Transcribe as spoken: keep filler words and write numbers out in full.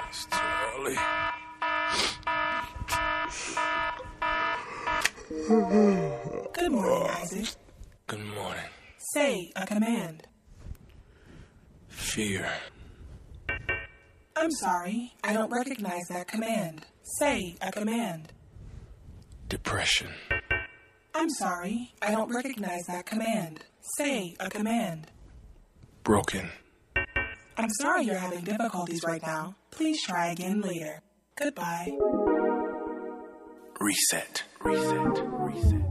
It's too early. Good morning, Isaac. Good morning. Say a command. Fear. I'm sorry, I don't recognize that command. Say a command. Depression. I'm sorry, I don't recognize that command. Say a command. Broken. I'm sorry you're having difficulties right now. Please try again later. Goodbye. Reset. Reset. Reset.